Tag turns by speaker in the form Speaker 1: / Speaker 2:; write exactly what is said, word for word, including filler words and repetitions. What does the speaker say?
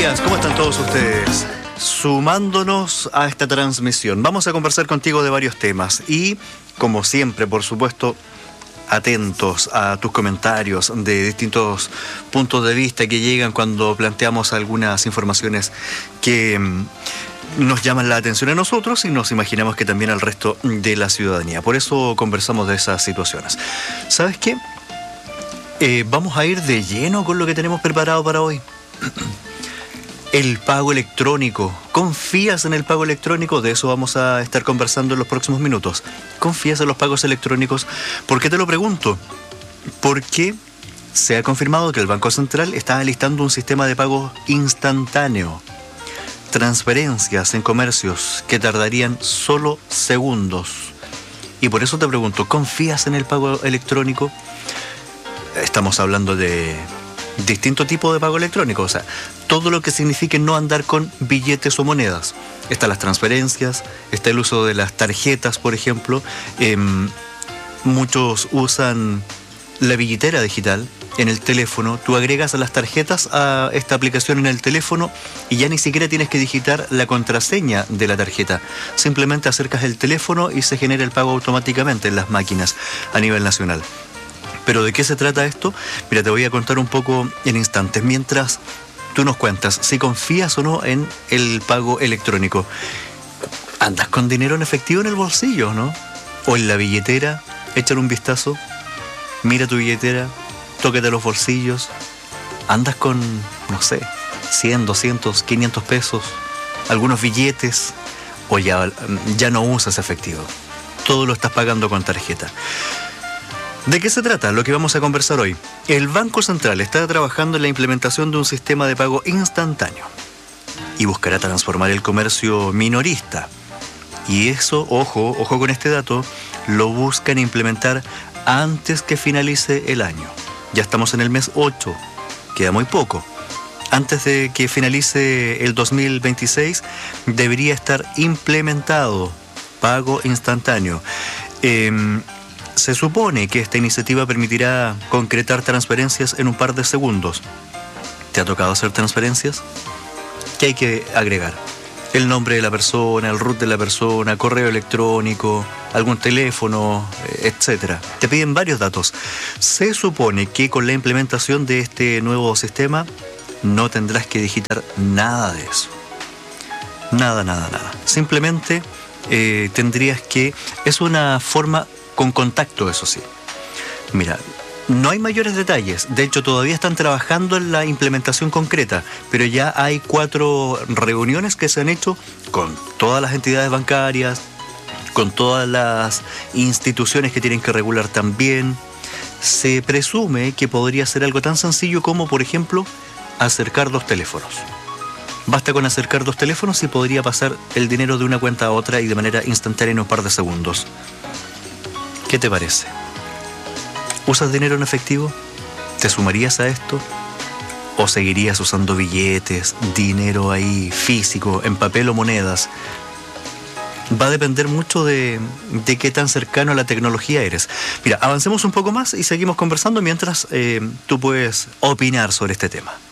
Speaker 1: días, ¿cómo están todos ustedes? Sumándonos a esta transmisión, vamos a conversar contigo de varios temas y, como siempre, por supuesto, atentos a tus comentarios de distintos puntos de vista que llegan cuando planteamos algunas informaciones que mm, nos llaman la atención a nosotros y nos imaginamos que también al resto de la ciudadanía. Por eso conversamos de esas situaciones. ¿Sabes qué? Eh, vamos a ir de lleno con lo que tenemos preparado para hoy. El pago electrónico. ¿Confías en el pago electrónico? De eso vamos a estar conversando en los próximos minutos. ¿Confías en los pagos electrónicos? ¿Por qué te lo pregunto? Porque se ha confirmado que el Banco Central está alistando un sistema de pago instantáneo. Transferencias en comercios que tardarían solo segundos. Y por eso te pregunto, ¿confías en el pago electrónico? Estamos hablando de distinto tipo de pago electrónico, o sea, todo lo que signifique no andar con billetes o monedas. Están las transferencias, está el uso de las tarjetas, por ejemplo. Eh, muchos usan la billetera digital en el teléfono. Tú agregas a las tarjetas a esta aplicación en el teléfono y ya ni siquiera tienes que digitar la contraseña de la tarjeta. Simplemente acercas el teléfono y se genera el pago automáticamente en las máquinas a nivel nacional. ¿Pero de qué se trata esto? Mira, te voy a contar un poco en instantes, mientras tú nos cuentas si confías o no en el pago electrónico. ¿Andas con dinero en efectivo en el bolsillo, no? ¿O en la billetera? Échale un vistazo, mira tu billetera, tócate los bolsillos. ¿Andas con, no sé, cien, doscientos, quinientos pesos? ¿Algunos billetes? ¿O ya, ya no usas efectivo? Todo lo estás pagando con tarjeta. ¿De qué se trata? Lo que vamos a conversar hoy. El Banco Central está trabajando en la implementación de un sistema de pago instantáneo y buscará transformar el comercio minorista. Y eso, ojo, ojo con este dato, lo buscan implementar antes que finalice el año. Ya estamos en el mes ocho, queda muy poco. Antes de que finalice el dos mil veintiséis, debería estar implementado pago instantáneo. Eh, Se supone que esta iniciativa permitirá concretar transferencias en un par de segundos. ¿Te ha tocado hacer transferencias? ¿Qué hay que agregar? El nombre de la persona, el root de la persona, correo electrónico, algún teléfono, etcétera. Te piden varios datos. Se supone que con la implementación de este nuevo sistema no tendrás que digitar nada de eso. Nada, nada, nada. Simplemente eh, tendrías que... Es una forma... con contacto, eso sí. Mira, no hay mayores detalles. De hecho, todavía están trabajando en la implementación concreta, pero ya hay cuatro reuniones que se han hecho con todas las entidades bancarias, con todas las instituciones que tienen que regular también. Se presume que podría ser algo tan sencillo como, por ejemplo, acercar dos teléfonos. Basta con acercar dos teléfonos y podría pasar el dinero de una cuenta a otra y de manera instantánea en un par de segundos. ¿Qué te parece? ¿Usas dinero en efectivo? ¿Te sumarías a esto? ¿O seguirías usando billetes, dinero ahí físico, en papel o monedas? Va a depender mucho de, de qué tan cercano a la tecnología eres. Mira, avancemos un poco más y seguimos conversando mientras eh, tú puedes opinar sobre este tema.